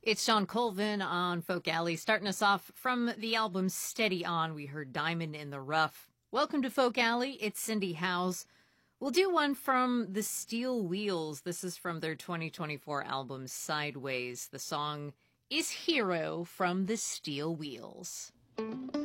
It's Sean Colvin on Folk Alley, starting us off from the album Steady On. We heard Diamond in the Rough. Welcome to Folk Alley. It's Cindy Howes. We'll do one from the Steel Wheels. This is from their 2024 album Sideways. The song is Hero from the Steel Wheels.